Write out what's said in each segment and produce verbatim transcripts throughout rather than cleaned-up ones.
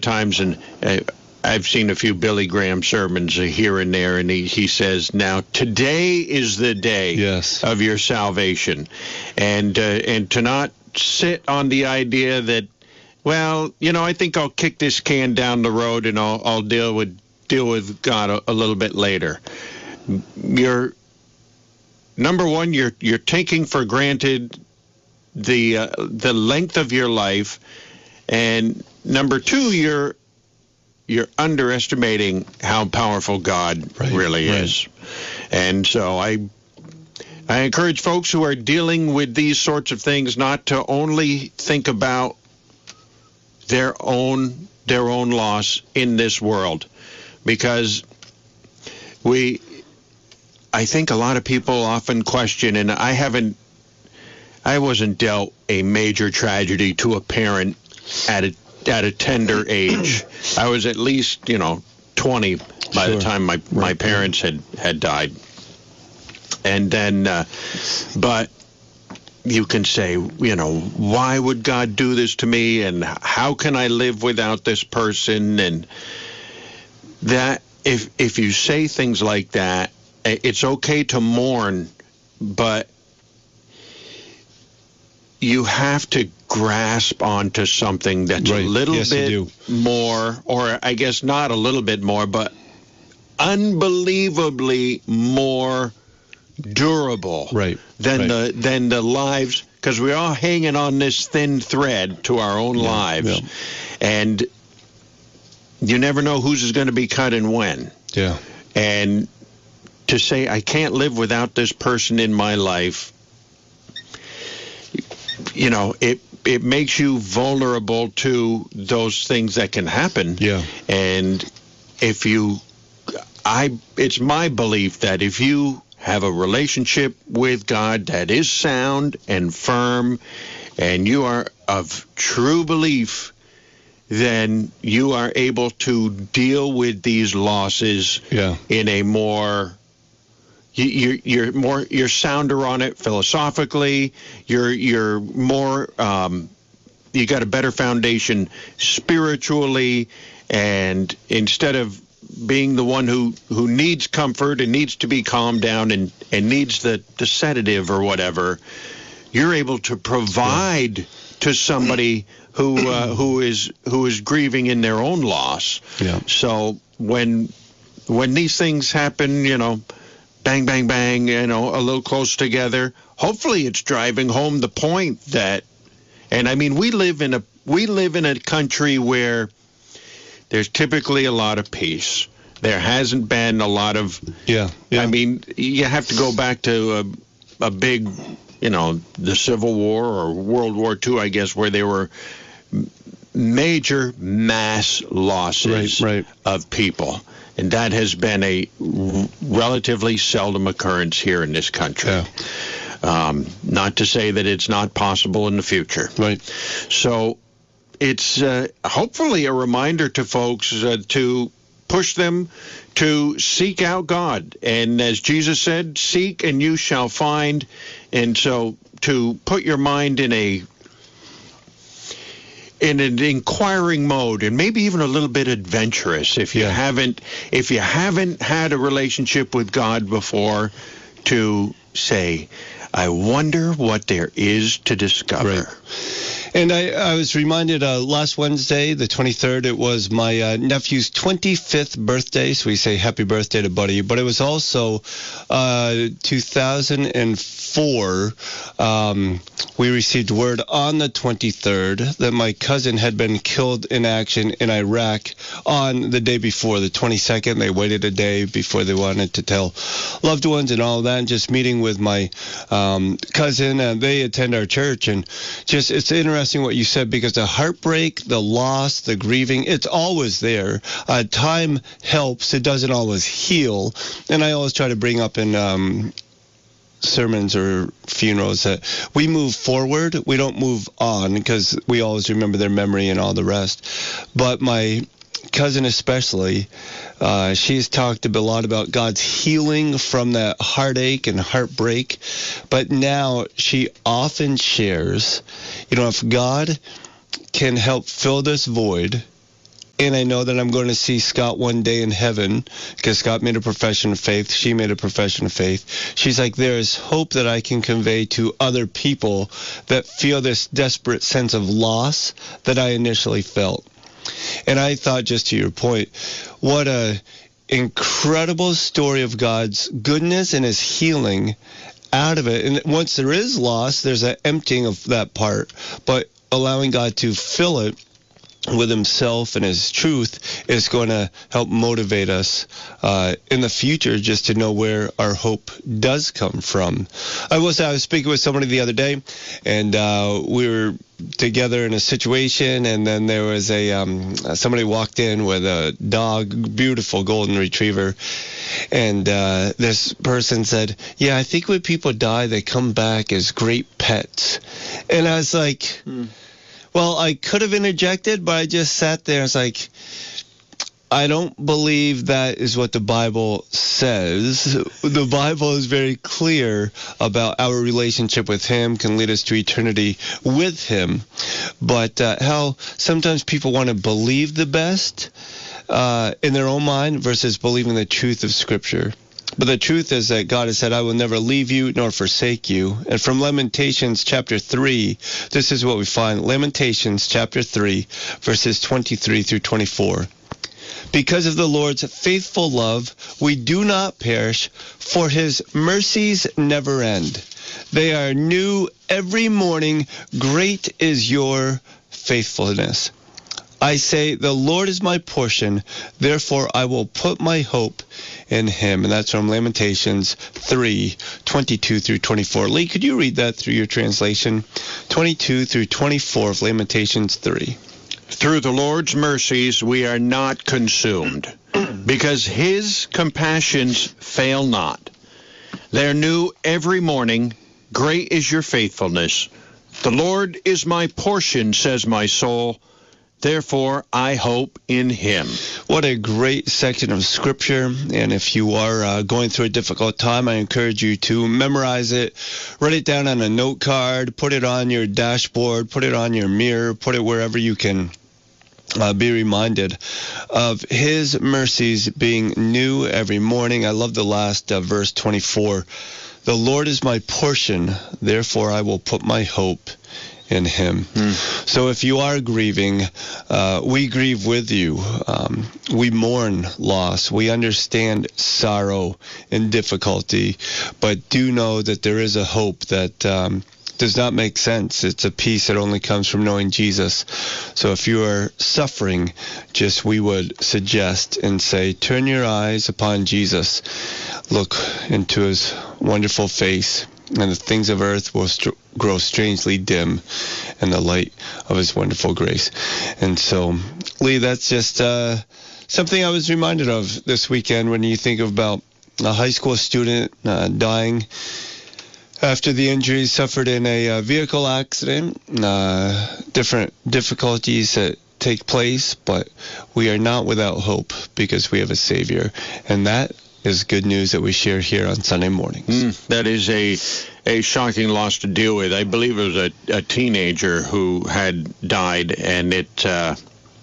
times, and uh, I've seen a few Billy Graham sermons here and there, and he, he says, now, today is the day yes. of your salvation. And, uh, and to not sit on the idea that, well, you know, I think I'll kick this can down the road and I'll, I'll deal with deal with God a, a little bit later. You're, number one, you're you're taking for granted the uh, the length of your life, and number two, you're you're underestimating how powerful God right, really right. is. And so I I encourage folks who are dealing with these sorts of things not to only think about their own their own loss in this world, because we I think a lot of people often question, and I haven't I wasn't dealt a major tragedy to a parent at a at a tender age. I was at least, you know, twenty by sure. the time my, my right. parents had, had died. And then, uh, but you can say, you know, why would God do this to me? And how can I live without this person? And that, if if you say things like that, it's okay to mourn, but you have to grasp onto something that's right. a little yes, bit more, or I guess not a little bit more, but unbelievably more durable right. than right. the than the lives, because we're all hanging on this thin thread to our own yeah. lives, yeah. and you never know whose is going to be cut and when. Yeah. And to say I can't live without this person in my life, you know, it it makes you vulnerable to those things that can happen. Yeah. And if you, I, it's my belief that if you have a relationship with God that is sound and firm, and you are of true belief, then you are able to deal with these losses yeah. in a more You, you're more, you're sounder on it philosophically. You're, you're more, um, you got a better foundation spiritually, and instead of being the one who, who needs comfort and needs to be calmed down and, and needs the, the sedative or whatever, you're able to provide yeah. to somebody who, uh, who is, who is grieving in their own loss. Yeah. So when, when these things happen, you know, bang, bang, bang, you know, a little close together. Hopefully it's driving home the point that, and I mean, we live in a, we live in a country where there's typically a lot of peace. There hasn't been a lot of, yeah, yeah. I mean, you have to go back to a, a big, you know, the Civil War or World War Two, I guess, where there were major mass losses right, right. of people. And that has been a relatively seldom occurrence here in this country. Yeah. Um, not to say that it's not possible in the future. Right. So it's uh, hopefully a reminder to folks uh, to push them to seek out God. And as Jesus said, seek and you shall find. And so to put your mind in a in an inquiring mode, and maybe even a little bit adventurous if you yeah. haven't if you haven't had a relationship with God before, to say, I wonder what there is to discover. Right. And I, I was reminded uh, last Wednesday, the twenty-third, it was my uh, nephew's twenty-fifth birthday, so we say happy birthday to Buddy. But it was also uh, two thousand four. Um, we received word on the twenty-third that my cousin had been killed in action in Iraq on the day before, the twenty-second. They waited a day before they wanted to tell loved ones and all that. And just meeting with my um, cousin, and they attend our church, and just it's interesting what you said, because the heartbreak, the loss, the grieving, it's always there. Uh, time helps. It doesn't always heal. And I always try to bring up in um, sermons or funerals that we move forward. We don't move on, because we always remember their memory and all the rest. But my cousin especially, uh, she's talked a lot about God's healing from that heartache and heartbreak. But now she often shares, you know, if God can help fill this void, and I know that I'm going to see Scott one day in heaven, because Scott made a profession of faith. She made a profession of faith. She's like, there is hope that I can convey to other people that feel this desperate sense of loss that I initially felt. And I thought, just to your point, what a incredible story of God's goodness and his healing out of it. And once there is loss, there's an emptying of that part, but allowing God to fill it with himself and his truth is going to help motivate us uh, in the future, just to know where our hope does come from. I was I was speaking with somebody the other day, and uh, we were together in a situation, and then there was a um, somebody walked in with a dog, beautiful golden retriever, and uh, this person said, yeah, I think when people die, they come back as great pets. And I was like, hmm. Well, I could have interjected, but I just sat there and was like, I don't believe that is what the Bible says. The Bible is very clear about our relationship with him can lead us to eternity with him. But uh, how sometimes people want to believe the best uh, in their own mind versus believing the truth of Scripture. But the truth is that God has said, I will never leave you nor forsake you. And from Lamentations chapter three, this is what we find. Lamentations chapter three, verses twenty-three through twenty-four. Because of the Lord's faithful love, we do not perish, for his mercies never end. They are new every morning. Great is your faithfulness. I say, the Lord is my portion, therefore I will put my hope in him. And that's from Lamentations three, twenty-two through twenty-four. Lee, could you read that through your translation? twenty-two through twenty-four of Lamentations three. Through the Lord's mercies we are not consumed, because his compassions fail not. They're new every morning. Great is your faithfulness. The Lord is my portion, says my soul. Therefore, I hope in him. What a great section of Scripture. And if you are uh, going through a difficult time, I encourage you to memorize it, write it down on a note card, put it on your dashboard, put it on your mirror, put it wherever you can uh, be reminded of his mercies being new every morning. I love the last uh, verse twenty-four. The Lord is my portion, therefore I will put my hope in him. Hmm. So if you are grieving, uh, we grieve with you. Um, we mourn loss. We understand sorrow and difficulty, but do know that there is a hope that um, does not make sense. It's a peace that only comes from knowing Jesus. So if you are suffering, just we would suggest and say, turn your eyes upon Jesus. Look into his wonderful face, and the things of earth will st- grow strangely dim in the light of his wonderful grace. And so, Lee, that's just uh, something I was reminded of this weekend when you think about a high school student uh, dying after the injuries suffered in a uh, vehicle accident, uh, different difficulties that take place, but we are not without hope because we have a Savior. And that is good news that we share here on Sunday mornings. Mm, that is a a shocking loss to deal with. I believe it was a, a teenager who had died, and it uh,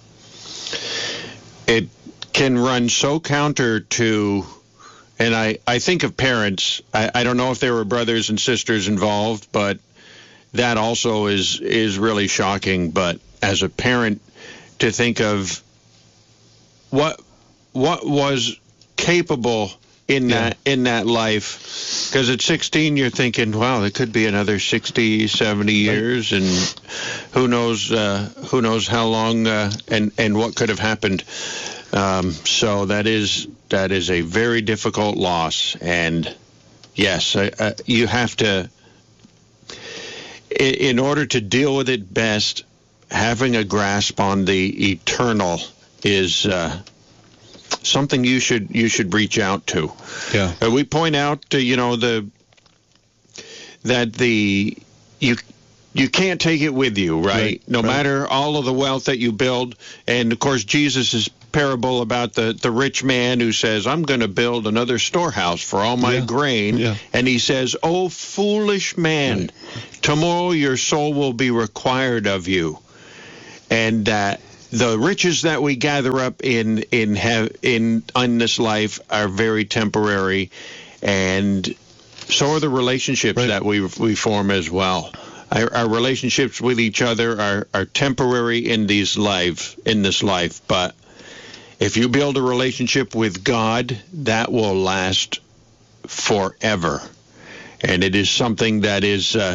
it can run so counter to, and I, I think of parents, I, I don't know if there were brothers and sisters involved, but that also is, is really shocking. But as a parent, to think of what what was capable in yeah. that in that life, because at sixteen you're thinking, wow, there could be another sixty, seventy years, and who knows uh, who knows how long uh, and and what could have happened. Um, so that is that is a very difficult loss, and yes, uh, uh, you have to, in, in order to deal with it best, having a grasp on the eternal is uh, something you should you should reach out to. Yeah. Uh, we point out, uh, you know, the that the you you can't take it with you, right? right no right. matter all of the wealth that you build, and of course Jesus' parable about the the rich man who says, "I'm going to build another storehouse for all my yeah. grain," yeah. and he says, "Oh foolish man, right. tomorrow your soul will be required of you." And uh, the riches that we gather up in in in in this life are very temporary, and so are the relationships right. that we we form as well. Our, our relationships with each other are, are temporary in these life in this life, but if you build a relationship with God, that will last forever, and it is something that is. Uh,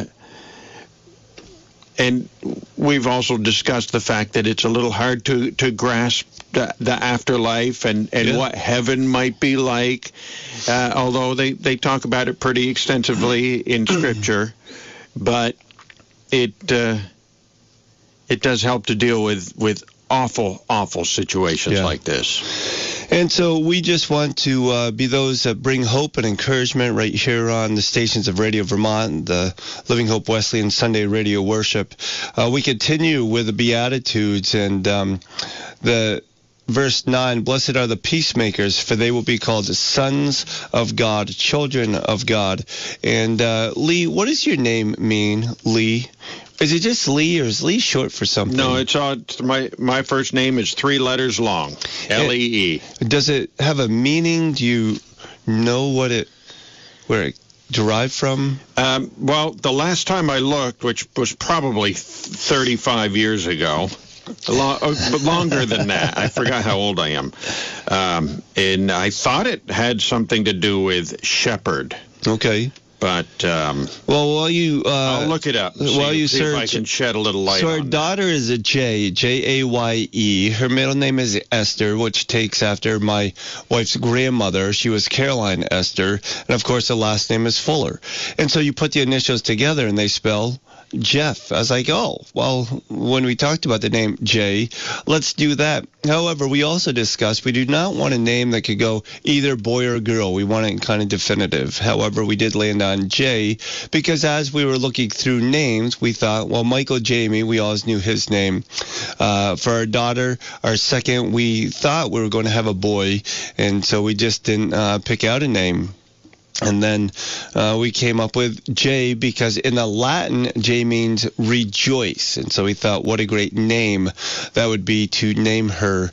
And we've also discussed the fact that it's a little hard to, to grasp the, the afterlife and, and yeah. what heaven might be like, uh, although they, they talk about it pretty extensively in Scripture. But it uh, it does help to deal with, with awful, awful situations yeah. like this. And so we just want to uh, be those that bring hope and encouragement right here on the stations of Radio Vermont, the Living Hope Wesleyan Sunday Radio Worship. Uh, we continue with the Beatitudes and um, the verse nine, blessed are the peacemakers, for they will be called sons of God, children of God. And uh, Lee, what does your name mean, Lee? Is it just Lee, or is Lee short for something? No, it's all, my my first name is three letters long, L E E. Does it have a meaning? Do you know what it, where it derived from? Um, well, the last time I looked, which was probably thirty-five years ago, long, but longer than that. I forgot how old I am, um, and I thought it had something to do with shepherd. Okay. But um, well, while you uh, I'll look it up. See, while you see search, if I can shed a little light. So our on daughter that. is a J, J A Y E. Her middle name is Esther, which takes after my wife's grandmother. She was Caroline Esther, and of course the last name is Fuller. And so you put the initials together, and they spell Jeff. I was like, oh, well, when we talked about the name Jay, let's do that. However, we also discussed we do not want a name that could go either boy or girl. We want it kind of definitive. However, we did land on Jay because as we were looking through names, we thought, well, Michael Jamie, we always knew his name. Uh, for our daughter, our second, we thought we were going to have a boy, and so we just didn't uh, pick out a name. And then uh, we came up with J because in the Latin, J means rejoice. And so we thought, what a great name that would be to name her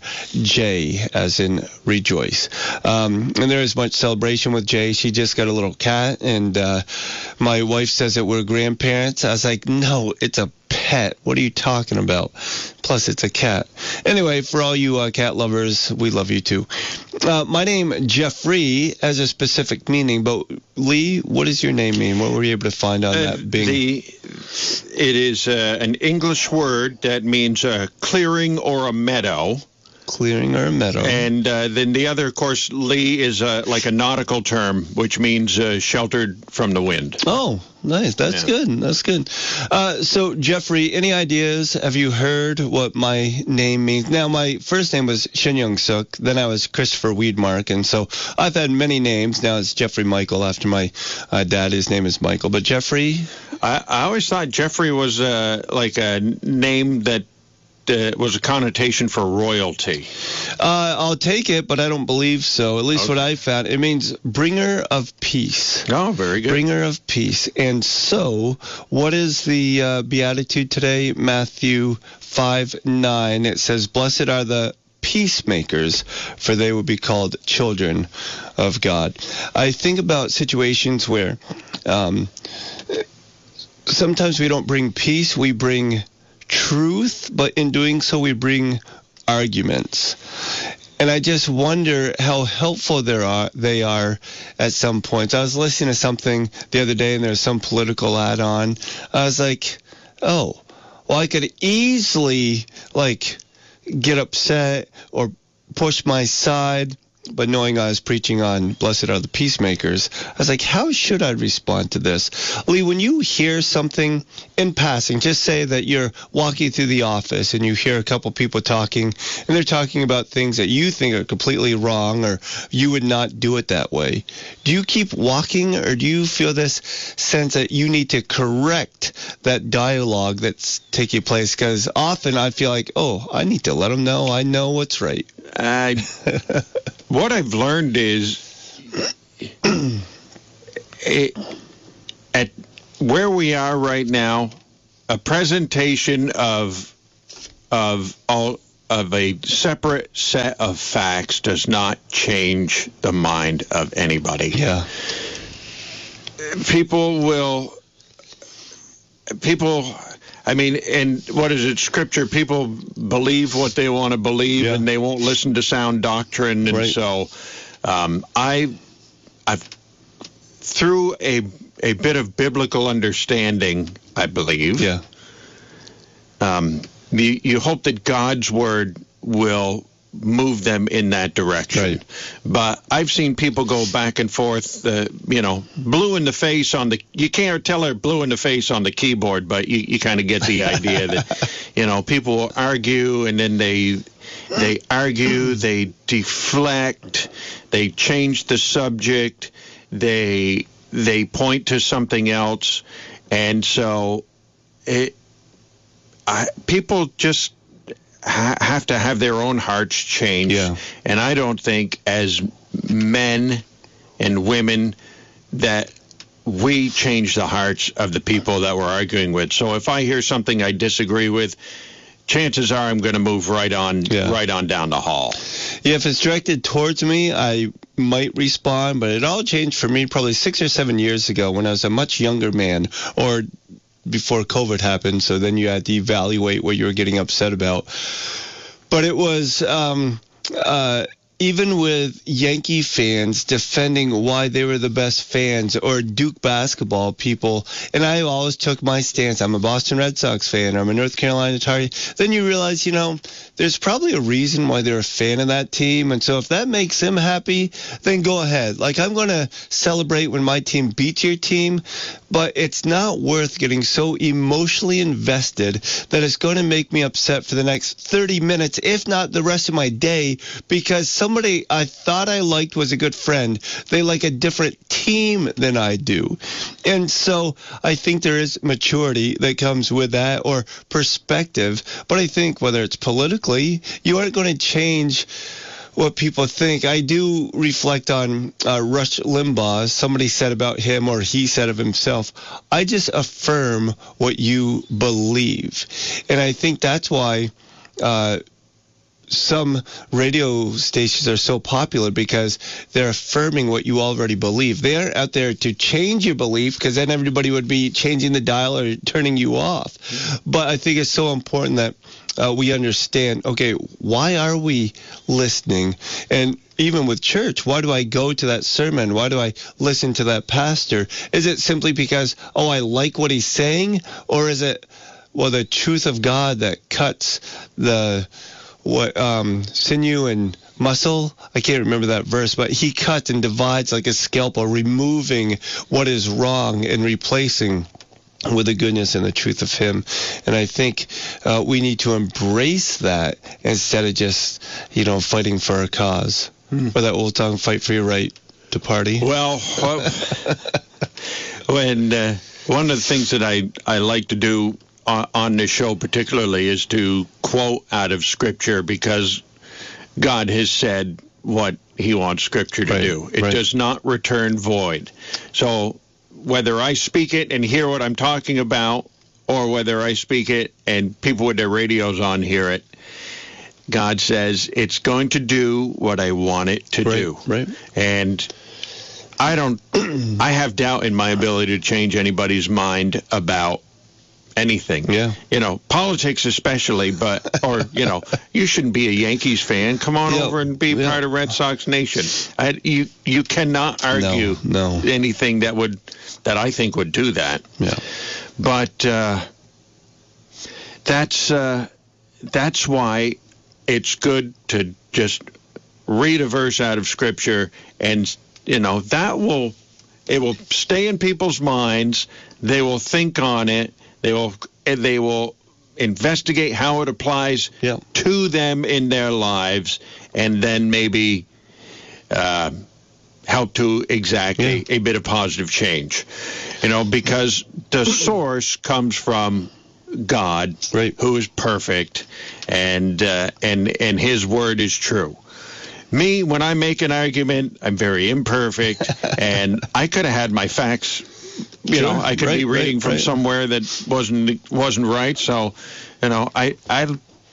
J, as in rejoice. Um, and there is much celebration with J. She just got a little cat, and uh, my wife says that we're grandparents. I was like, no, it's a pet. What are you talking about? Plus, it's a cat. Anyway, for all you uh, cat lovers, we love you too. Uh, my name, Jeffrey, has a specific meaning, but Lee, what does your name mean? What were you able to find on uh, that Bing? The, it is uh, an English word that means a clearing or a meadow. Clearing or a meadow. And uh, then the other, of course, Lee is uh, like a nautical term, which means uh, sheltered from the wind. Oh, nice. That's yeah. good. That's good. Uh, so, Jeffrey, any ideas? Have you heard what my name means? Now, my first name was Shin Young Suk. Then I was Christopher Weedmark. And so I've had many names. Now it's Jeffrey Michael after my uh, dad. His name is Michael. But Jeffrey? I, I always thought Jeffrey was uh, like a name that Uh, was a connotation for royalty. Uh, I'll take it, but I don't believe so. At least okay. what I found. It means bringer of peace. Oh, very good. Bringer of peace. And so, what is the uh, beatitude today? Matthew five nine. It says, blessed are the peacemakers, for they will be called children of God. I think about situations where um, sometimes we don't bring peace, we bring truth, but in doing so we bring arguments. And I just wonder how helpful there are they are at some points. I was listening to something the other day, and there was some political ad on. I was like, oh, well, I could easily like get upset or push my side, but knowing I was preaching on blessed are the peacemakers, I was like, how should I respond to this? Lee, when you hear something in passing, just say that you're walking through the office and you hear a couple people talking, and they're talking about things that you think are completely wrong or you would not do it that way. Do you keep walking, or do you feel this sense that you need to correct that dialogue that's taking place? Because often I feel like, oh, I need to let them know I know what's right. I... What I've learned is it, at where we are right now, a presentation of of all of a separate set of facts does not change the mind of anybody. Yeah. People will, people, I mean, and what is it, Scripture, people believe what they want to believe, yeah. and they won't listen to sound doctrine. And right. so um, I, I've, through a, a bit of biblical understanding, I believe, yeah. um, you, you hope that God's word will move them in that direction. Right. But I've seen people go back and forth, uh, you know, blue in the face on the, you can't tell her blue in the face on the keyboard, but you, you kind of get the idea that, you know, people will argue and then they, they argue, they deflect, they change the subject, they, they point to something else. And so it, I, people just ha- have to have their own hearts changed. Yeah. And I don't think as men and women that we change the hearts of the people that we're arguing with. So if I hear something I disagree with, chances are I'm going to move right on yeah. right on down the hall. Yeah, if it's directed towards me, I might respond, but it all changed for me probably six or seven years ago when I was a much younger man, or before COVID happened, so then you had to evaluate what you were getting upset about. But it was um, uh, even with Yankee fans defending why they were the best fans, or Duke basketball people, and I always took my stance. I'm a Boston Red Sox fan. I'm a North Carolina Tar. Then you realize, you know, there's probably a reason why they're a fan of that team, and so if that makes them happy, then go ahead. Like, I'm going to celebrate when my team beats your team, but it's not worth getting so emotionally invested that it's going to make me upset for the next thirty minutes, if not the rest of my day, because somebody I thought I liked was a good friend. They like a different team than I do. And so I think there is maturity that comes with that, or perspective. But I think whether it's politically, you aren't going to change what people think. I do reflect on uh, Rush Limbaugh. Somebody said about him, or he said of himself, I just affirm what you believe. And I think that's why uh, some radio stations are so popular, because they're affirming what you already believe. They aren't out there to change your belief, because then everybody would be changing the dial or turning you off. Mm-hmm. But I think it's so important that Uh, we understand, okay, why are we listening? And even with church, why do I go to that sermon? Why do I listen to that pastor? Is it simply because, oh, I like what he's saying? Or is it, well, the truth of God that cuts the what um, sinew and muscle? I can't remember that verse, but he cuts and divides like a scalpel, removing what is wrong and replacing with the goodness and the truth of him. And I think uh, we need to embrace that instead of just, you know, fighting for a cause. Hmm. Or that old song, fight for your right to party. Well, well when uh, one of the things that I, I like to do on, on this show particularly is to quote out of Scripture, because God has said what he wants Scripture to right, do. It right. does not return void. So whether I speak it and hear what I'm talking about, or whether I speak it and people with their radios on hear it, God says it's going to do what I want it to right, do. Right. And I don't, I have doubt in my ability to change anybody's mind about anything. Yeah. You know, politics especially, but, or, you know, you shouldn't be a Yankees fan. Come on yeah. over and be yeah. part of Red Sox Nation. I, you, you cannot argue no, no. anything that would, that I think would do that. Yeah. But uh, that's, uh, that's why it's good to just read a verse out of Scripture, and, you know, that will, it will stay in people's minds. They will think on it. They will they will investigate how it applies yeah. to them in their lives, and then maybe uh, help to exact yeah. a, a bit of positive change. You know, because the source comes from God, right. who is perfect, and uh, and and His word is true. Me, when I make an argument, I'm very imperfect, and I could have had my facts. You sure. know, I could right, be reading right, from right. somewhere that wasn't wasn't right. So, you know, I I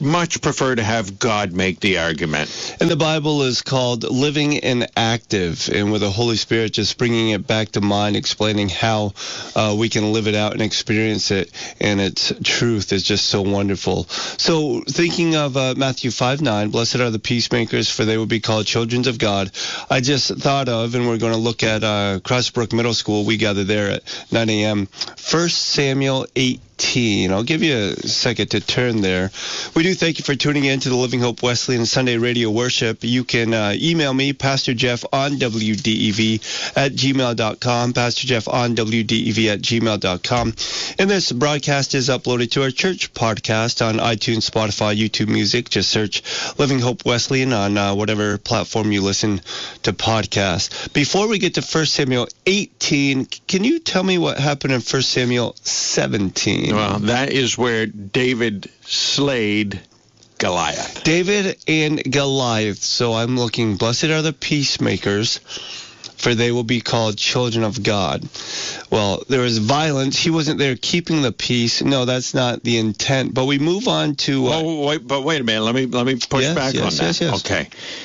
much prefer to have God make the argument. And the Bible is called living and active, and with the Holy Spirit just bringing it back to mind, explaining how uh, we can live it out and experience it, and its truth is just so wonderful. So thinking of uh, Matthew five nine, blessed are the peacemakers, for they will be called children of God, I just thought of, and we're going to look at uh, Crossbrook Middle School. We gather there at nine a.m. First Samuel eighteen. I'll give you a second to turn there. We do thank you for tuning in to the Living Hope Wesleyan Sunday Radio Worship. You can uh, email me, Pastor Jeff on W D E V at gmail dot com, Pastor Jeff on W D E V at gmail dot com. And this broadcast is uploaded to our church podcast on iTunes, Spotify, YouTube Music. Just search Living Hope Wesleyan on uh, whatever platform you listen to podcasts. Before we get to First Samuel eighteen, can you tell me what happened in First Samuel seventeen? Well, that is where David slayed Goliath. David and Goliath. So I'm looking, blessed are the peacemakers, for they will be called children of God. Well, there was violence. He wasn't there keeping the peace. No, that's not the intent. But we move on to... Uh, oh, wait, but wait a minute. Let me let me push yes, back yes, on that. Yes, yes. Okay.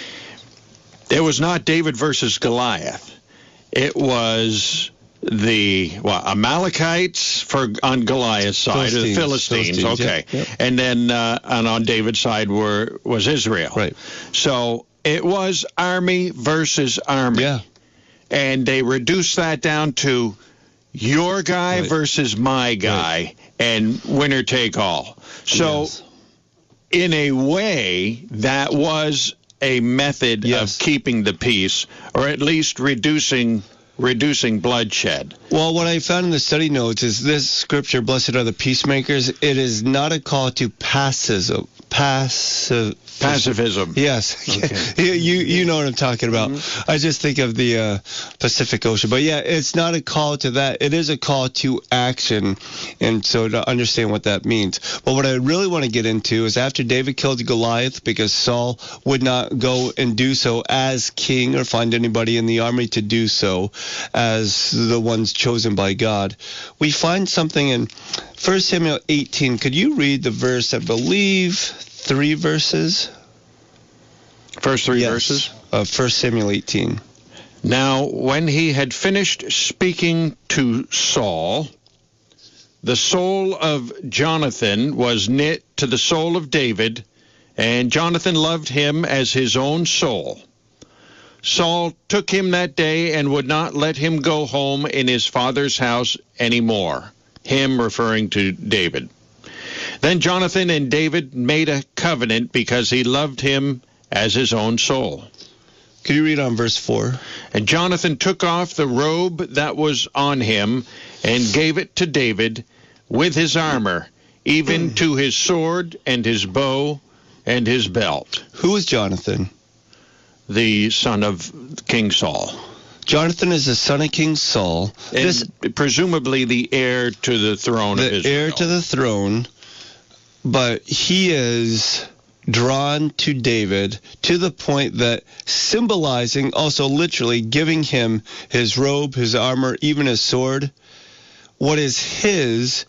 It was not David versus Goliath. It was... the well, Amalekites for on Goliath's side, or the Philistines, Philistines okay, yeah, yeah. and then uh, and on David's side were was Israel. Right. So it was army versus army. Yeah. And they reduced that down to your guy right. versus my guy, right. and winner take all. So, yes. in a way, that was a method yes. of keeping the peace, or at least reducing. reducing bloodshed. Well, what I found in the study notes is this scripture, blessed are the peacemakers, it is not a call to passivism. Passive, Pacifism. Yes. Okay. you you know what I'm talking about. Mm-hmm. I just think of the uh, Pacific Ocean. But, yeah, it's not a call to that. It is a call to action, and so to understand what that means. But what I really want to get into is after David killed Goliath, because Saul would not go and do so as king or find anybody in the army to do so as the ones chosen by God, we find something in First Samuel eighteen. Could you read the verse, I believe, three verses? First three yes, verses? Of First Samuel eighteen. Now, when he had finished speaking to Saul, the soul of Jonathan was knit to the soul of David, and Jonathan loved him as his own soul. Saul took him that day and would not let him go home in his father's house any more, him referring to David. Then Jonathan and David made a covenant because he loved him as his own soul. Could you read on verse four? And Jonathan took off the robe that was on him and gave it to David with his armor, even to his sword and his bow and his belt. Who is Jonathan? The son of King Saul. Jonathan is the son of King Saul. And this, presumably the heir to the throne the of Israel. heir to the throne, but he is drawn to David to the point that symbolizing, also literally giving him his robe, his armor, even his sword. What is his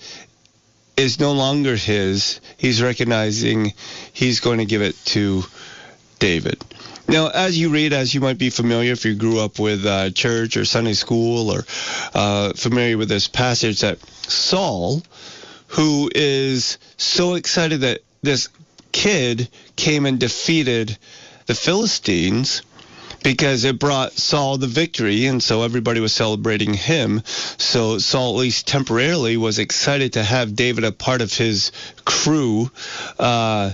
is no longer his. He's recognizing he's going to give it to David. Now, as you read, as you might be familiar if you grew up with uh, church or Sunday school or uh, familiar with this passage, that Saul, who is so excited that this kid came and defeated the Philistines because it brought Saul the victory, and so everybody was celebrating him. So Saul, at least temporarily, was excited to have David a part of his crew. Uh,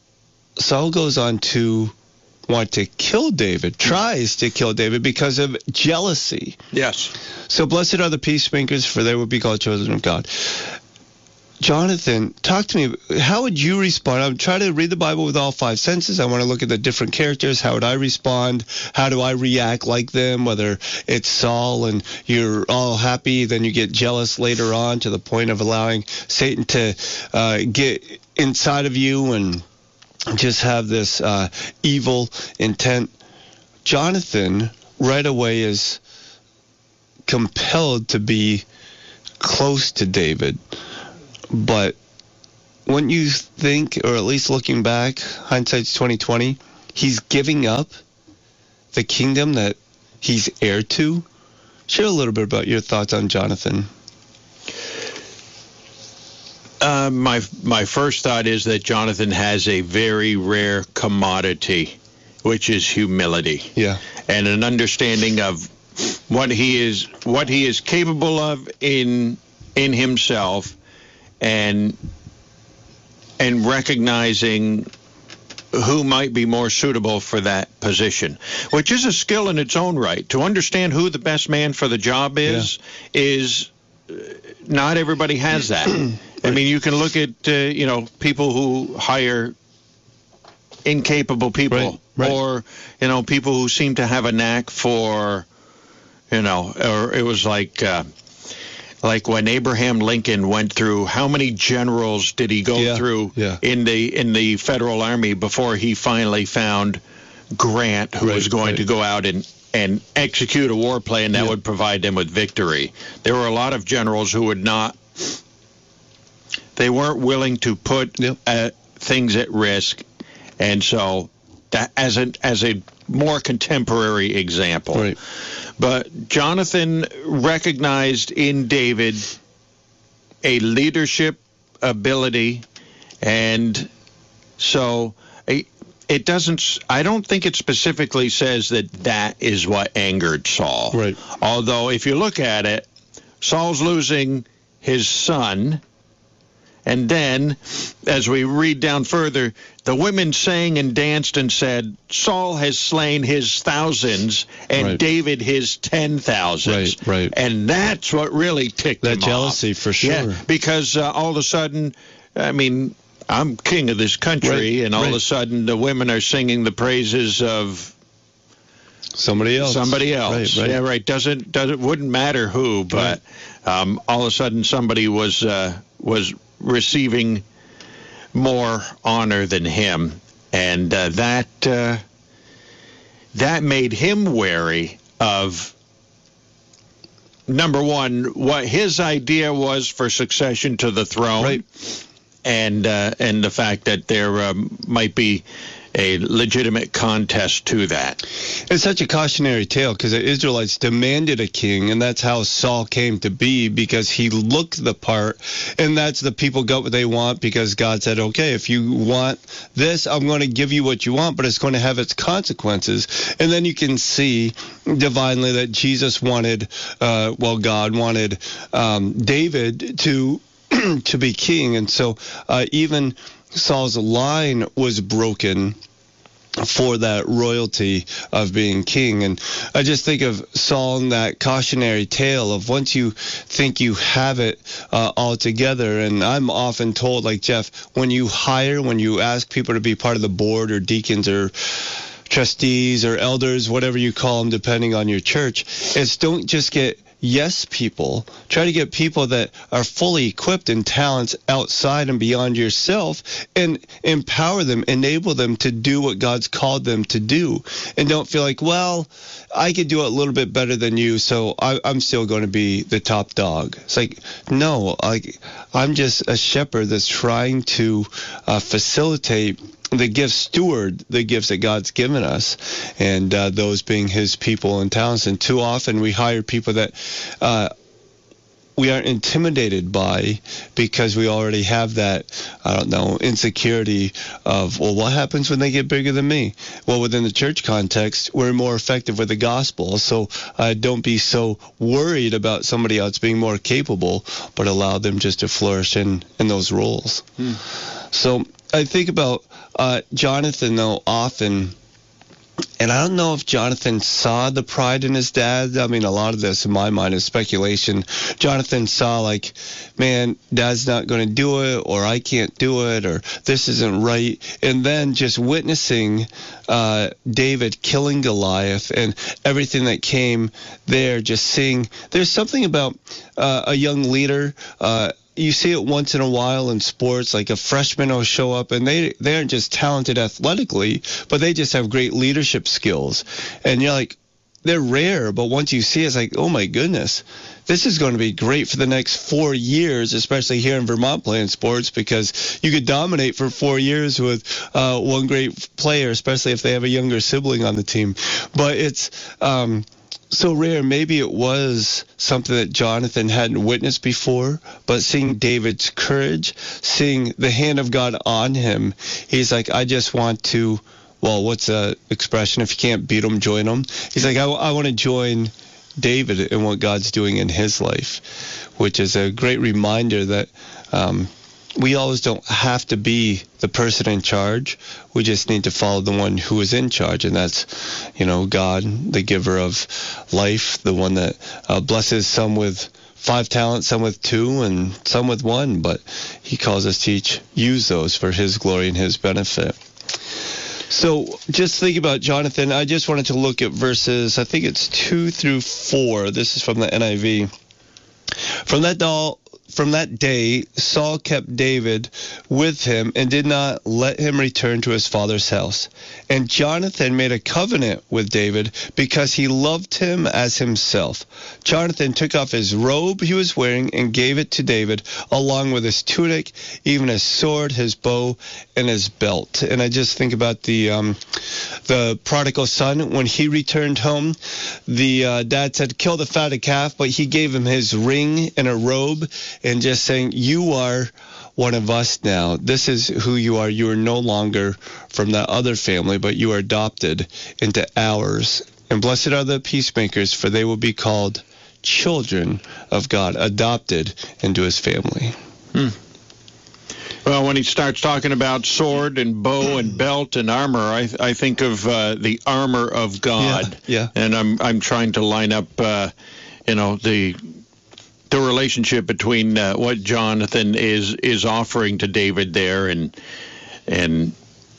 Saul goes on to want to kill David, tries to kill David because of jealousy. Yes. So blessed are the peacemakers, for they will be called children of God. Jonathan, talk to me. How would you respond? I'm trying to read the Bible with all five senses. I want to look at the different characters. How would I respond? How do I react like them? Whether it's Saul and you're all happy, then you get jealous later on to the point of allowing Satan to uh, get inside of you and just have this uh, evil intent. Jonathan right away is compelled to be close to David, but wouldn't you think, or at least looking back, hindsight's twenty twenty, he's giving up the kingdom that he's heir to? Share a little bit about your thoughts on Jonathan. Uh, my my first thought is that Jonathan has a very rare commodity, which is humility. Yeah. And an understanding of what he is what he is capable of in in himself, and and recognizing who might be more suitable for that position, which is a skill in its own right. To understand who the best man for the job is, yeah. is uh, not everybody has that. I mean, you can look at, uh, you know, people who hire incapable people, right, right. or, you know, people who seem to have a knack for, you know, or it was like, uh, like when Abraham Lincoln went through, how many generals did he go yeah, through yeah. in the in the Federal Army before he finally found Grant, who right, was going right. to go out and, and execute a war plan that yeah. would provide them with victory? There were a lot of generals who would not, they weren't willing to put yep. uh, things at risk. And so that as a, as a more contemporary example. Right. But Jonathan recognized in David a leadership ability, and so it doesn't, I don't think it specifically says that that is what angered Saul. Right. Although if you look at it, Saul's losing his son. And then, as we read down further, the women sang and danced and said, Saul has slain his thousands and right. David his ten thousands. Right, right. And that's what really ticked that him jealousy, off. for sure. Yeah, because uh, all of a sudden, I mean, I'm king of this country, right, and all right. of a sudden the women are singing the praises of somebody else. Somebody else. Right, right. Yeah, right. Doesn't doesn't wouldn't matter who, but right. um, all of a sudden somebody was uh, was receiving more honor than him, and uh, that uh, that made him wary of, number one, what his idea was for succession to the throne, right. and uh, and the fact that there um, might be a legitimate contest to that. It's such a cautionary tale because the Israelites demanded a king, and that's how Saul came to be, because he looked the part, and that's the people got what they want because God said, okay, if you want this, I'm going to give you what you want, but it's going to have its consequences. And then you can see divinely that Jesus wanted, uh, well, God wanted um, David to to be king, and so uh, even Saul's line was broken for that royalty of being king. And I just think of Saul in that cautionary tale of once you think you have it uh, all together. And I'm often told, like Jeff, when you hire, when you ask people to be part of the board or deacons or trustees or elders, whatever you call them, depending on your church, it's don't just get yes people. Try to get people that are fully equipped in talents outside and beyond yourself, and empower them, enable them to do what God's called them to do. And don't feel like, well, I could do it a little bit better than you, so I, I'm still going to be the top dog. It's like, no, like I'm just a shepherd that's trying to uh, facilitate the gifts, steward the gifts that God's given us, and uh, those being his people and talents. And too often we hire people that uh, we aren't intimidated by because we already have that, I don't know, insecurity of, well, what happens when they get bigger than me? Well, within the church context, we're more effective with the gospel. So uh, don't be so worried about somebody else being more capable, but allow them just to flourish in, in those roles. Hmm. So I think about uh, Jonathan, though, often, and I don't know if Jonathan saw the pride in his dad. I mean, a lot of this, in my mind, is speculation. Jonathan saw, like, man, dad's not going to do it, or I can't do it, or this isn't right. And then just witnessing uh, David killing Goliath and everything that came there, just seeing, there's something about uh, a young leader. Uh, You see it once in a while in sports, like a freshman will show up, and they, they aren't just talented athletically, but they just have great leadership skills. And you're like, they're rare, but once you see it, it's like, oh my goodness, this is going to be great for the next four years, especially here in Vermont playing sports, because you could dominate for four years with uh, one great player, especially if they have a younger sibling on the team. But it's um, so rare. Maybe it was something that Jonathan hadn't witnessed before, but seeing David's courage, seeing the hand of God on him, he's like, I just want to, well, what's the expression? If you can't beat them, join them. He's like, I, I want to join David in what God's doing in his life, which is a great reminder that um, we always don't have to be the person in charge. We just need to follow the one who is in charge, and that's, you know, God, the giver of life, the one that uh, blesses some with five talents, some with two, and some with one, but he calls us to each use those for his glory and his benefit. So just think about Jonathan. I just wanted to look at verses, I think it's two through four. This is from the N I V. From that doll, From that day, Saul kept David with him and did not let him return to his father's house. And Jonathan made a covenant with David because he loved him as himself. Jonathan took off his robe he was wearing and gave it to David, along with his tunic, even his sword, his bow, and his belt. And I just think about the um, the prodigal son. When he returned home, the uh, dad said, kill the fatted calf, but he gave him his ring and a robe, and just saying, you are one of us now. This is who you are. You are no longer from that other family, but you are adopted into ours. And blessed are the peacemakers, for they will be called children of God, adopted into his family. Hmm. Well, when he starts talking about sword and bow and belt and armor, I, I think of uh, the armor of God. Yeah, yeah. And I'm I'm trying to line up, uh, you know, the the relationship between uh, what Jonathan is is offering to David there, and and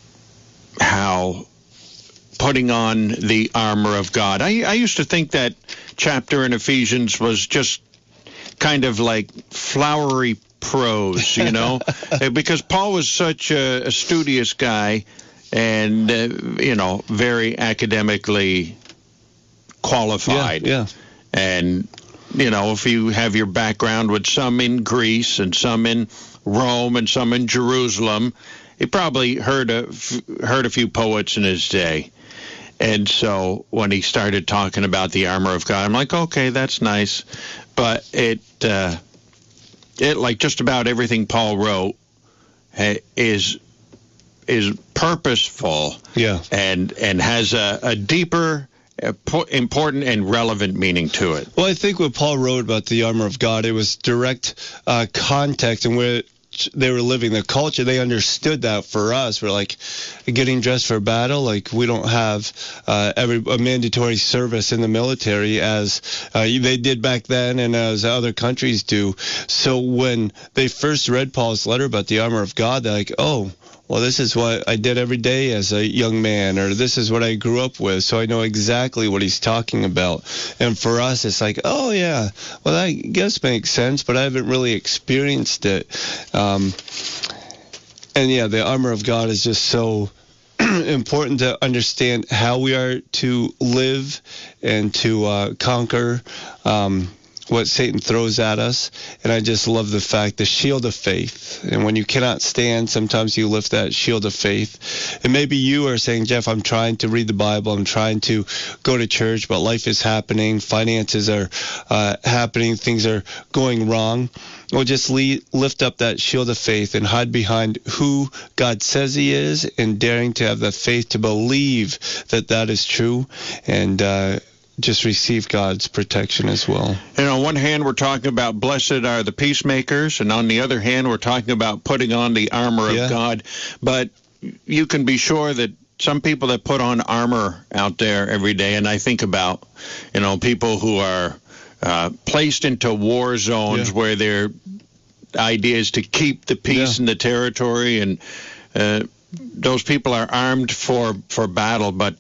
how putting on the armor of God. I, I used to think that chapter in Ephesians was just kind of like flowery prose, you know, because Paul was such a, a studious guy and, uh, you know, very academically qualified. Yeah, yeah. And, you know, if you have your background with some in Greece and some in Rome and some in Jerusalem, he probably heard a, heard a few poets in his day. And so when he started talking about the armor of God, I'm like, okay, that's nice. But it, uh, it like just about everything Paul wrote is is purposeful, yeah, and and has a, a deeper, important, and relevant meaning to it. Well, I think what Paul wrote about the armor of God, it was direct uh, context and where they were living, the culture. They understood that. For us, we're like getting dressed for battle. Like we don't have uh, every a mandatory service in the military as uh, they did back then, and as other countries do. So when they first read Paul's letter about the armor of God, they're like, oh, well, this is what I did every day as a young man, or this is what I grew up with, so I know exactly what he's talking about. And for us, it's like, oh, yeah, well, I guess makes sense, but I haven't really experienced it. Um, and, yeah, the armor of God is just so important to understand how we are to live and to uh, conquer um what Satan throws at us. And I just love the fact, the shield of faith. And when you cannot stand, sometimes you lift that shield of faith. And maybe you are saying, Jeff, I'm trying to read the Bible, I'm trying to go to church, but life is happening, finances are uh, happening, things are going wrong. Well, just lead, lift up that shield of faith and hide behind who God says he is, and daring to have the faith to believe that that is true, and uh just receive God's protection as well. And on one hand, we're talking about blessed are the peacemakers, and on the other hand, we're talking about putting on the armor yeah. of God. But you can be sure that some people that put on armor out there every day, and I think about, you know, people who are uh, placed into war zones yeah. where their idea is to keep the peace yeah. in the territory, and uh, those people are armed for, for battle, but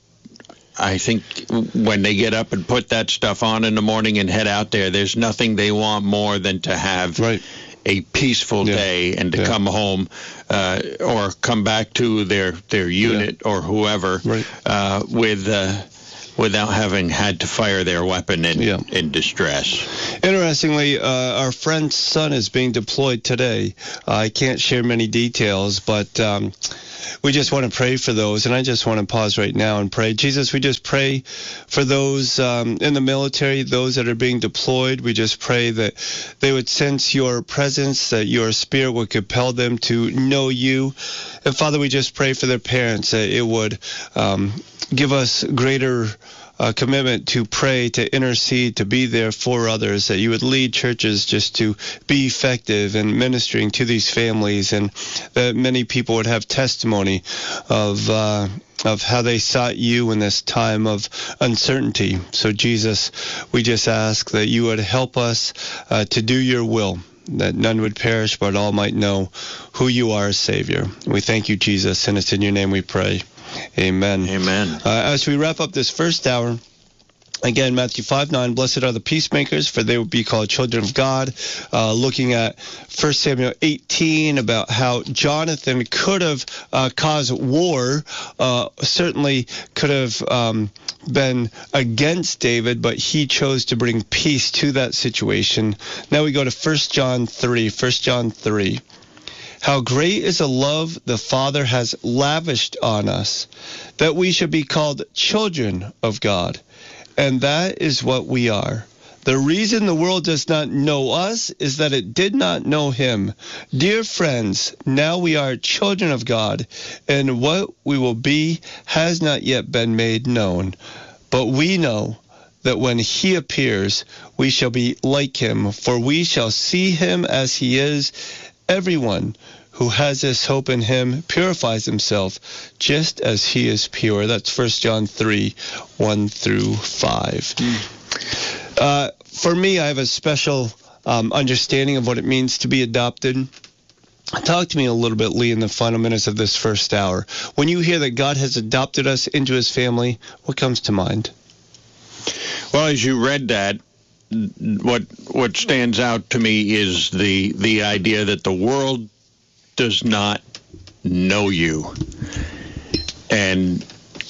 I think when they get up and put that stuff on in the morning and head out there, there's nothing they want more than to have right. a peaceful yeah. day and to yeah. come home uh, or come back to their, their unit yeah. or whoever right. uh, with uh, without having had to fire their weapon in, yeah. in distress. Interestingly, uh, our friend's son is being deployed today. Uh, I can't share many details, but um, we just want to pray for those. And I just want to pause right now and pray. Jesus, we just pray for those um, in the military, those that are being deployed. We just pray that they would sense your presence, that your spirit would compel them to know you. And Father, we just pray for their parents, that it would um, give us greater Uh, commitment to pray, to intercede, to be there for others, that you would lead churches just to be effective in ministering to these families, and that many people would have testimony of uh, of how they sought you in this time of uncertainty. So, Jesus, we just ask that you would help us uh, to do your will, that none would perish, but all might know who you are as Savior. We thank you, Jesus, and it's in your name we pray. Amen. Amen. Uh, as we wrap up this first hour, again, Matthew five nine, blessed are the peacemakers, for they will be called children of God. Uh, looking at First Samuel eighteen, about how Jonathan could have uh, caused war, uh, certainly could have um, been against David, but he chose to bring peace to that situation. Now we go to First John three. First John three. How great is the love the Father has lavished on us, that we should be called children of God. And that is what we are. The reason the world does not know us is that it did not know him. Dear friends, now we are children of God, and what we will be has not yet been made known. But we know that when he appears, we shall be like him, for we shall see him as he is. Everyone who has this hope in him purifies himself just as he is pure. That's First John three, one through five. Mm. Uh, for me, I have a special um, understanding of what it means to be adopted. Talk to me a little bit, Lee, in the final minutes of this first hour. When you hear that God has adopted us into his family, what comes to mind? Well, as you read that, what what stands out to me is the the idea that the world does not know you. And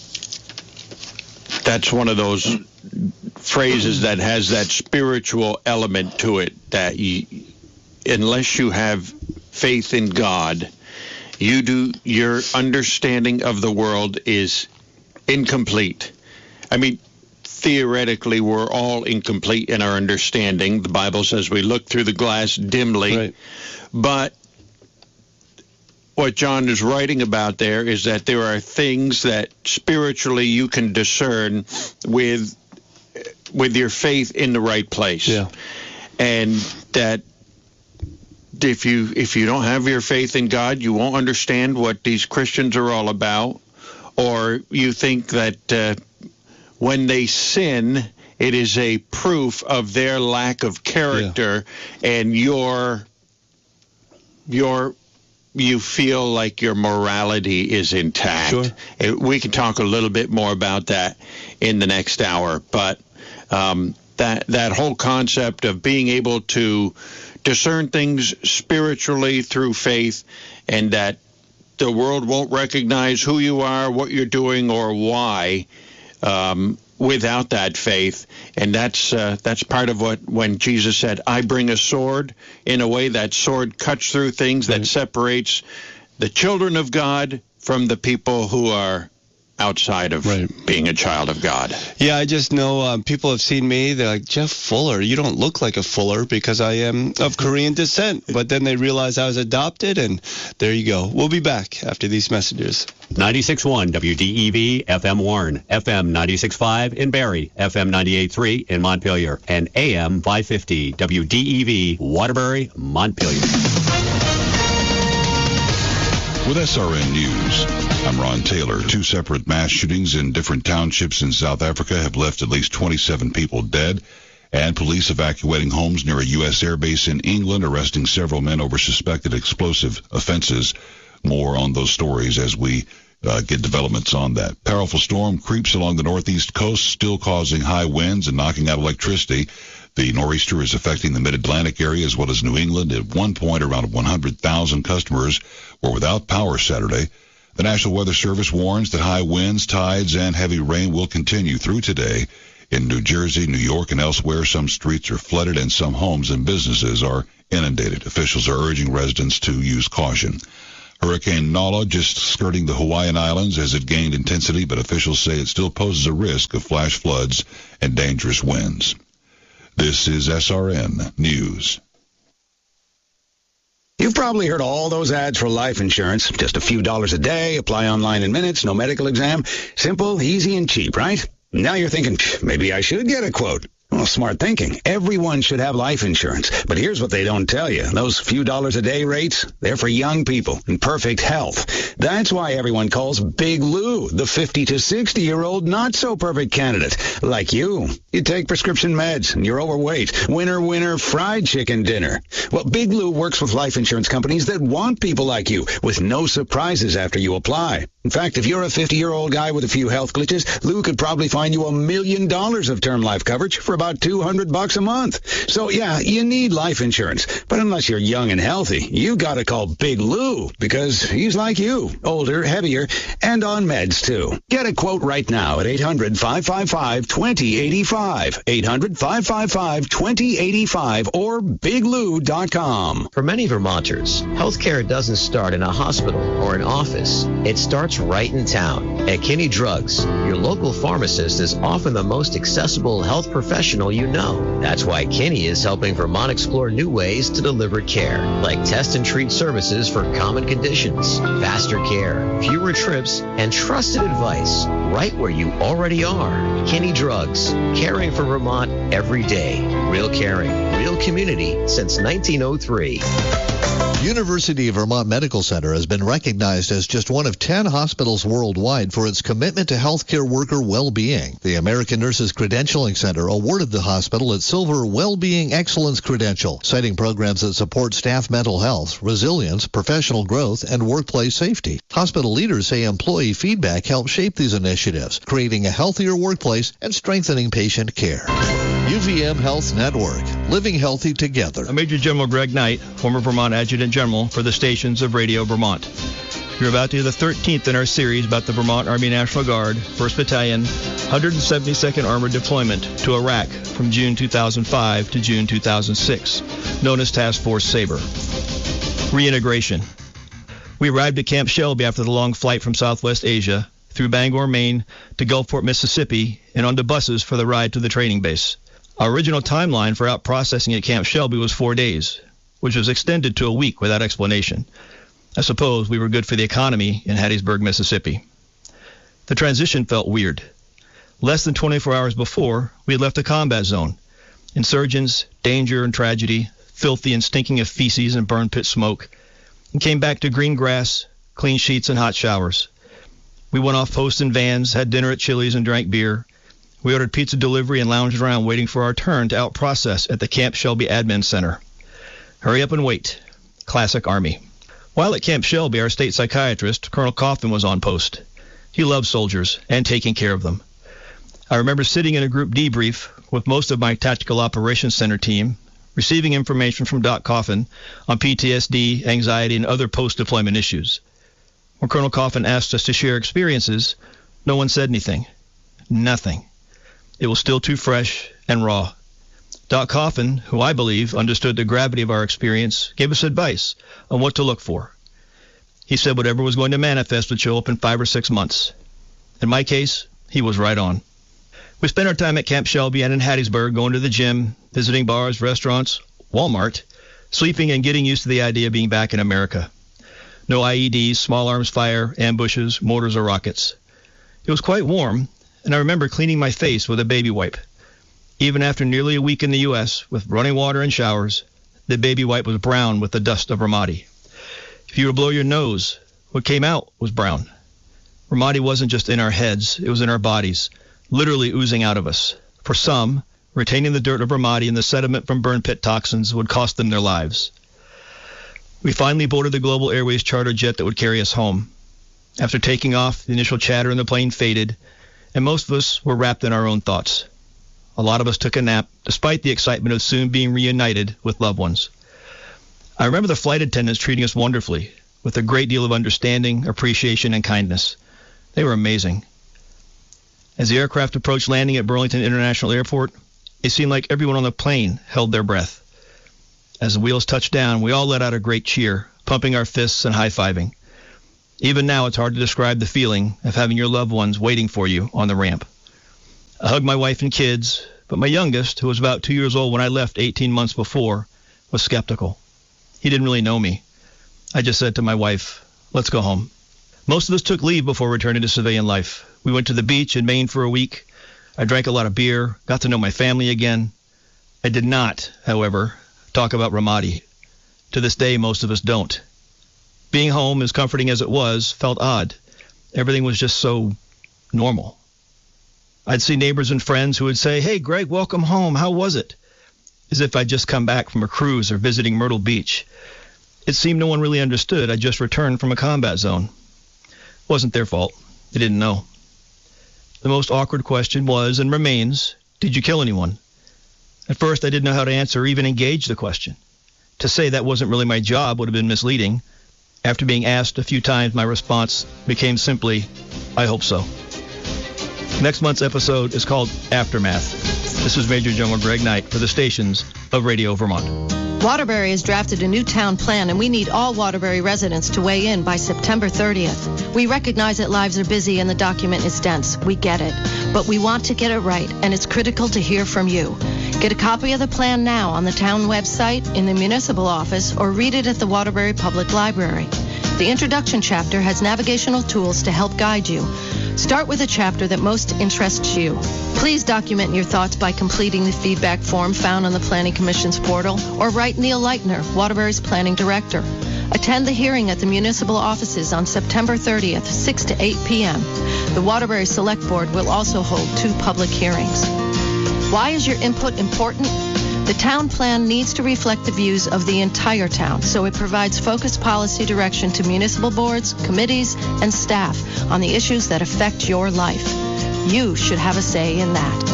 that's one of those phrases that has that spiritual element to it, that you, unless you have faith in God, you do your understanding of the world is incomplete. I mean, theoretically, we're all incomplete in our understanding. The Bible says we look through the glass dimly. Right. But what John is writing about there is that there are things that spiritually you can discern with with your faith in the right place. Yeah. And that if you if you don't have your faith in God, you won't understand what these Christians are all about, or you think that uh, when they sin, it is a proof of their lack of character, yeah. and your your you feel like your morality is intact. Sure. We can talk a little bit more about that in the next hour, but um, that that whole concept of being able to discern things spiritually through faith, and that the world won't recognize who you are, what you're doing, or why um, without that faith. And that's uh, that's part of what, when Jesus said, I bring a sword, in a way that sword cuts through things, that separates the children of God from the people who are outside of right. being a child of God. Yeah, I just know um, people have seen me. They're like, Jeff Fuller, you don't look like a Fuller, because I am of Korean descent. But then they realize I was adopted, and there you go. We'll be back after these messages. ninety-six point one W D E V F M Warren, F M ninety-six point five in Barrie, F M ninety-eight point three in Montpelier, and A M five fifty W D E V Waterbury, Montpelier. With S R N News, I'm Ron Taylor. Two separate mass shootings in different townships in South Africa have left at least twenty-seven people dead, and police evacuating homes near a U S airbase in England, arresting several men over suspected explosive offenses. More on those stories as we uh, get developments on that. Powerful storm creeps along the northeast coast, still causing high winds and knocking out electricity. The nor'easter is affecting the mid-Atlantic area as well as New England. At one point, around one hundred thousand customers were without power Saturday. The National Weather Service warns that high winds, tides, and heavy rain will continue through today. In New Jersey, New York, and elsewhere, some streets are flooded and some homes and businesses are inundated. Officials are urging residents to use caution. Hurricane Nala just skirting the Hawaiian Islands as it gained intensity, but officials say it still poses a risk of flash floods and dangerous winds. This is S R N News. You've probably heard all those ads for life insurance. Just a few dollars a day, apply online in minutes, no medical exam. Simple, easy, and cheap, right? Now you're thinking, maybe I should get a quote. Well, smart thinking. Everyone should have life insurance. But here's what they don't tell you. Those few dollars a day rates, they're for young people in perfect health. That's why everyone calls Big Lou the fifty to sixty-year-old not-so-perfect candidate. Like you. You take prescription meds and you're overweight. Winner, winner, fried chicken dinner. Well, Big Lou works with life insurance companies that want people like you with no surprises after you apply. In fact, if you're a fifty-year-old guy with a few health glitches, Lou could probably find you a million dollars of term life coverage for about two hundred bucks a month. So yeah, you need life insurance. But unless you're young and healthy, you gotta call Big Lou because he's like you, older, heavier, and on meds too. Get a quote right now at eight hundred, five five five, two zero eight five, eight hundred, five five five, two zero eight five, or big lou dot com. For many Vermonters, healthcare doesn't start in a hospital or an office. It starts right in town. At Kinney Drugs, your local pharmacist is often the most accessible health professional you know. That's why Kinney is helping Vermont explore new ways to deliver care, like test and treat services for common conditions, faster care, fewer trips, and trusted advice right where you already are. Kinney Drugs, caring for Vermont every day. Real caring, real community since nineteen oh three. University of Vermont Medical Center has been recognized as just one of ten hospitals worldwide for its commitment to healthcare worker well-being. The American Nurses Credentialing Center awarded the hospital its Silver Well-Being Excellence Credential, citing programs that support staff mental health, resilience, professional growth, and workplace safety. Hospital leaders say employee feedback helps shape these initiatives, creating a healthier workplace and strengthening patient care. U V M Health Network, living healthy together. I'm Major General Greg Knight, former Vermont Adjutant General for the stations of Radio Vermont. You're about to hear the thirteenth in our series about the Vermont Army National Guard, first Battalion, one hundred seventy-second Armored Deployment to Iraq from June two thousand five to June two thousand six, known as Task Force Sabre. Reintegration. We arrived at Camp Shelby after the long flight from Southwest Asia, through Bangor, Maine, to Gulfport, Mississippi, and onto buses for the ride to the training base. Our original timeline for out processing at Camp Shelby was four days, which was extended to a week without explanation. I suppose we were good for the economy in Hattiesburg, Mississippi. The transition felt weird. Less than twenty-four hours before, we had left a combat zone. Insurgents, danger and tragedy, filthy and stinking of feces and burn pit smoke, and came back to green grass, clean sheets, and hot showers. We went off post in vans, had dinner at Chili's, and drank beer. We ordered pizza delivery and lounged around waiting for our turn to out-process at the Camp Shelby Admin Center. Hurry up and wait. Classic Army. While at Camp Shelby, our state psychiatrist, Colonel Coffin, was on post. He loved soldiers and taking care of them. I remember sitting in a group debrief with most of my Tactical Operations Center team, receiving information from Doc Coffin on P T S D, anxiety, and other post-deployment issues. When Colonel Coffin asked us to share experiences, no one said anything. Nothing. It was still too fresh and raw. Doc Coffin, who I believe understood the gravity of our experience, gave us advice on what to look for. He said whatever was going to manifest would show up in five or six months. In my case, he was right on. We spent our time at Camp Shelby and in Hattiesburg, going to the gym, visiting bars, restaurants, Walmart, sleeping and getting used to the idea of being back in America. No I E Ds, small arms fire, ambushes, mortars, or rockets. It was quite warm, and I remember cleaning my face with a baby wipe. Even after nearly a week in the U S with running water and showers, the baby wipe was brown with the dust of Ramadi. If you were to blow your nose, what came out was brown. Ramadi wasn't just in our heads, it was in our bodies, literally oozing out of us. For some, retaining the dirt of Ramadi and the sediment from burn pit toxins would cost them their lives. We finally boarded the Global Airways charter jet that would carry us home. After taking off, the initial chatter in the plane faded, and most of us were wrapped in our own thoughts. A lot of us took a nap, despite the excitement of soon being reunited with loved ones. I remember the flight attendants treating us wonderfully, with a great deal of understanding, appreciation, and kindness. They were amazing. As the aircraft approached landing at Burlington International Airport, it seemed like everyone on the plane held their breath. As the wheels touched down, we all let out a great cheer, pumping our fists and high-fiving. Even now, it's hard to describe the feeling of having your loved ones waiting for you on the ramp. I hugged my wife and kids, but my youngest, who was about two years old when I left eighteen months before, was skeptical. He didn't really know me. I just said to my wife, let's go home. Most of us took leave before returning to civilian life. We went to the beach in Maine for a week. I drank a lot of beer, got to know my family again. I did not, however, talk about Ramadi. To this day, most of us don't. Being home, as comforting as it was, felt odd. Everything was just so normal. I'd see neighbors and friends who would say, hey, Greg, welcome home. How was it? As if I'd just come back from a cruise or visiting Myrtle Beach. It seemed no one really understood. I'd just returned from a combat zone. It wasn't their fault. They didn't know. The most awkward question was, and remains, did you kill anyone? At first, I didn't know how to answer or even engage the question. To say that wasn't really my job would have been misleading. After being asked a few times, my response became simply, I hope so. Next month's episode is called Aftermath. This is Major General Greg Knight for the stations of Radio Vermont. Waterbury has drafted a new town plan, and we need all Waterbury residents to weigh in by September thirtieth. We recognize that lives are busy and the document is dense. We get it. But we want to get it right, and it's critical to hear from you. Get a copy of the plan now on the town website, in the municipal office, or read it at the Waterbury Public Library. The introduction chapter has navigational tools to help guide you. Start with a chapter that most interests you. Please document your thoughts by completing the feedback form found on the Planning Commission's portal, or write Neil Leitner, Waterbury's Planning Director. Attend the hearing at the municipal offices on September thirtieth, six to eight p.m. The Waterbury Select Board will also hold two public hearings. Why is your input important? The town plan needs to reflect the views of the entire town, so it provides focused policy direction to municipal boards, committees, and staff on the issues that affect your life. You should have a say in that.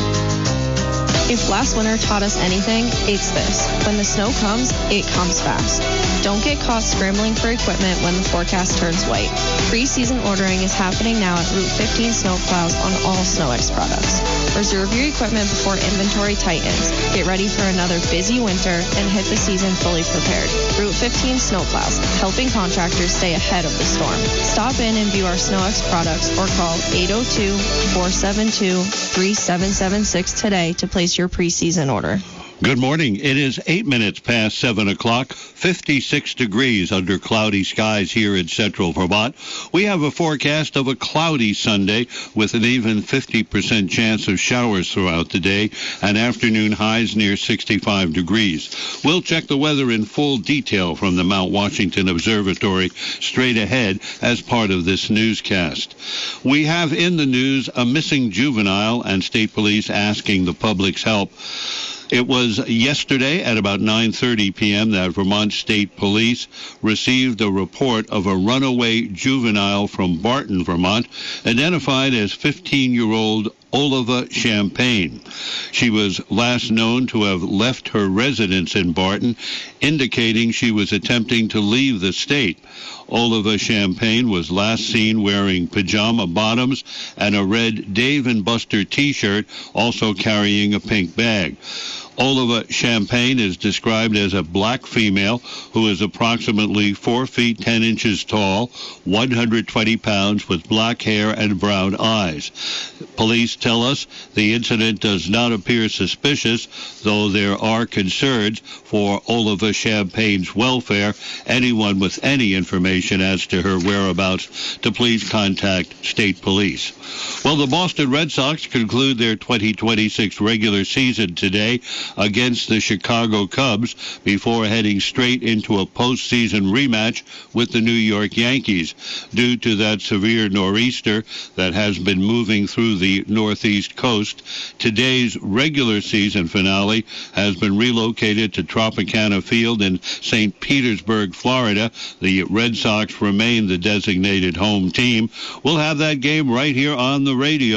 If last winter taught us anything, it's this. When the snow comes, it comes fast. Don't get caught scrambling for equipment when the forecast turns white. Pre-season ordering is happening now at Route fifteen Snowplows on all SnowX products. Reserve your equipment before inventory tightens. Get ready for another busy winter and hit the season fully prepared. Route fifteen Snowplows, helping contractors stay ahead of the storm. Stop in and view our SnowX products or call eight oh two, four seven two, three seven seven six today to place your pre-season order. Good morning. It is eight minutes past seven o'clock, fifty-six degrees under cloudy skies here in central Vermont. We have a forecast of a cloudy Sunday with an even fifty percent chance of showers throughout the day and afternoon highs near sixty-five degrees. We'll check the weather in full detail from the Mount Washington Observatory straight ahead as part of this newscast. We have in the news a missing juvenile and state police asking the public's help. It was yesterday at about nine thirty p.m. that Vermont State Police received a report of a runaway juvenile from Barton, Vermont, identified as fifteen-year-old Oliva Champagne. She was last known to have left her residence in Barton, indicating she was attempting to leave the state. Oliva Champagne was last seen wearing pajama bottoms and a red Dave and Buster T-shirt, also carrying a pink bag. Oliva Champagne is described as a black female who is approximately four feet ten inches tall, one hundred twenty pounds, with black hair and brown eyes. Police tell us the incident does not appear suspicious, though there are concerns for Oliva Champagne's welfare. Anyone with any information as to her whereabouts to please contact state police. Well, the Boston Red Sox conclude their twenty twenty-six regular season today against the Chicago Cubs before heading straight into a postseason rematch with the New York Yankees. Due to that severe nor'easter that has been moving through the northeast coast, today's regular season finale has been relocated to Tropicana Field in Saint Petersburg, Florida. The Red Sox remain the designated home team. We'll have that game right here on the radio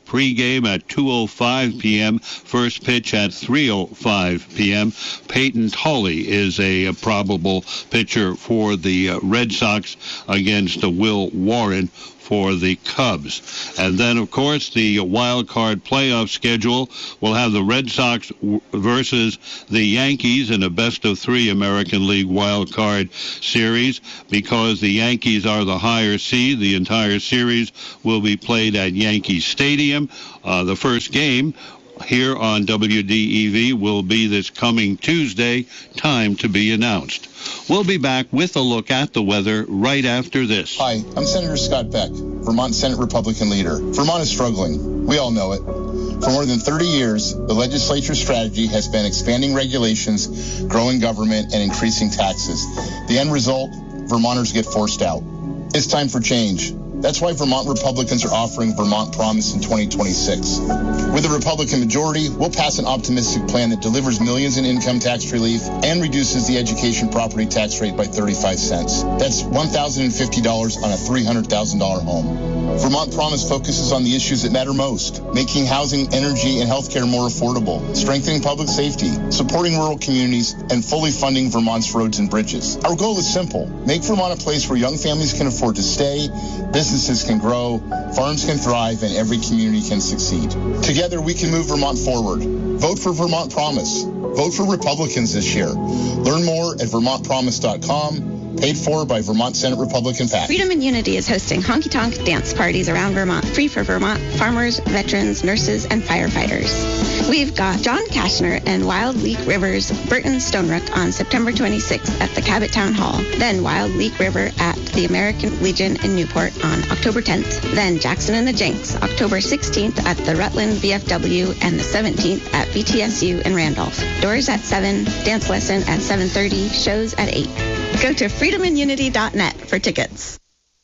Pre-game at two oh five p.m., first pitch at three oh five p.m. Peyton Tully is a, a probable pitcher for the uh, Red Sox against uh, Will Warren for the Cubs. And then, of course, the wild card playoff schedule will have the Red Sox w- versus the Yankees in a best-of-three American League wild card series. Because the Yankees are the higher seed, the entire series will be played at Yankee Stadium. Uh, the first game here on W D E V will be this coming Tuesday, time to be announced. We'll be back with a look at the weather right after this. Hi, I'm Senator Scott Beck, Vermont Senate Republican leader. Vermont is struggling. We all know it. For more than thirty years, the legislature's strategy has been expanding regulations, growing government, and increasing taxes. The end result, Vermonters get forced out. It's time for change. That's why Vermont Republicans are offering Vermont Promise in twenty twenty-six. With a Republican majority, we'll pass an optimistic plan that delivers millions in income tax relief and reduces the education property tax rate by thirty-five cents. That's one thousand fifty dollars on a three hundred thousand dollars home. Vermont Promise focuses on the issues that matter most, making housing, energy, and healthcare more affordable, strengthening public safety, supporting rural communities, and fully funding Vermont's roads and bridges. Our goal is simple. Make Vermont a place where young families can afford to stay, businesses can grow, farms can thrive, and every community can succeed. Together, we can move Vermont forward. Vote for Vermont Promise. Vote for Republicans this year. Learn more at vermont promise dot com. Paid for by Vermont Senate Republican PAC. Freedom and Unity is hosting honky-tonk dance parties around Vermont, free for Vermont farmers, veterans, nurses, and firefighters. We've got John Kashner and Wild Leak River's Burton Stonerook on September twenty-sixth at the Cabot Town Hall. Then Wild Leak River at the American Legion in Newport on October tenth. Then Jackson and the Jinx, October sixteenth at the Rutland V F W and the seventeenth at V T S U in Randolph. Doors at seven, dance lesson at seven thirty, shows at eight. Go to freedom and unity dot net for tickets.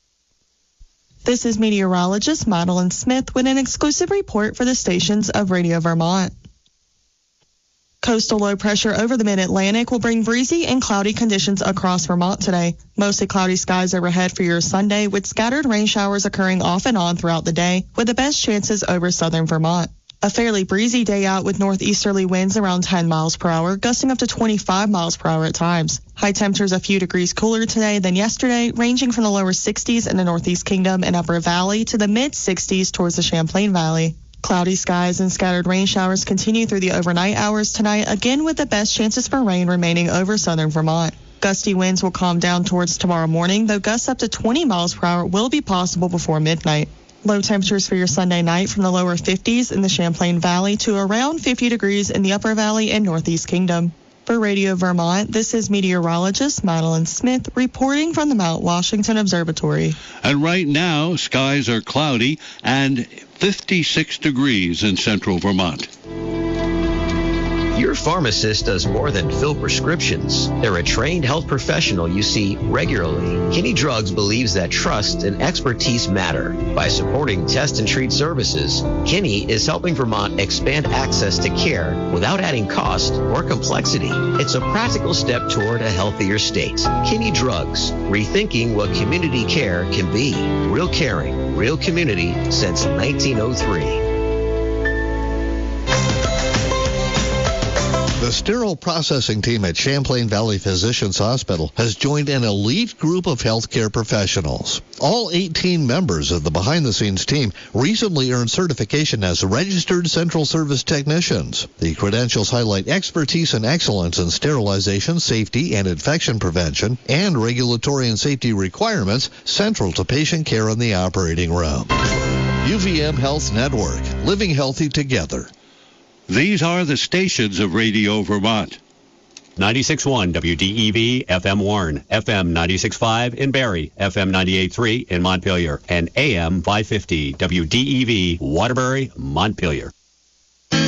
This is meteorologist Madeline Smith with an exclusive report for the stations of Radio Vermont. Coastal low pressure over the mid-Atlantic will bring breezy and cloudy conditions across Vermont today. Mostly cloudy skies overhead for your Sunday, with scattered rain showers occurring off and on throughout the day, with the best chances over southern Vermont. A fairly breezy day out with northeasterly winds around ten miles per hour, gusting up to twenty-five miles per hour at times. High temperatures a few degrees cooler today than yesterday, ranging from the lower sixties in the Northeast Kingdom and Upper Valley to the mid-sixties towards the Champlain Valley. Cloudy skies and scattered rain showers continue through the overnight hours tonight, again with the best chances for rain remaining over southern Vermont. Gusty winds will calm down towards tomorrow morning, though gusts up to twenty miles per hour will be possible before midnight. Low temperatures for your Sunday night from the lower fifties in the Champlain Valley to around fifty degrees in the Upper Valley and Northeast Kingdom. For Radio Vermont, this is meteorologist Madeline Smith reporting from the Mount Washington Observatory. And right now, skies are cloudy and fifty-six degrees in central Vermont. Your pharmacist does more than fill prescriptions. They're a trained health professional you see regularly. Kinney Drugs believes that trust and expertise matter. By supporting test and treat services, Kinney is helping Vermont expand access to care without adding cost or complexity. It's a practical step toward a healthier state. Kinney Drugs, rethinking what community care can be. Real caring, real community since nineteen oh three. The sterile processing team at Champlain Valley Physicians Hospital has joined an elite group of healthcare professionals. All eighteen members of the behind-the-scenes team recently earned certification as registered central service technicians. The credentials highlight expertise and excellence in sterilization, safety, and infection prevention, and regulatory and safety requirements central to patient care in the operating room. U V M Health Network, living healthy together. These are the stations of Radio Vermont. ninety-six point one W D E V, F M Warren, F M ninety-six point five in Barrie, F M ninety-eight point three in Montpelier, and A M five fifty W D E V, Waterbury, Montpelier.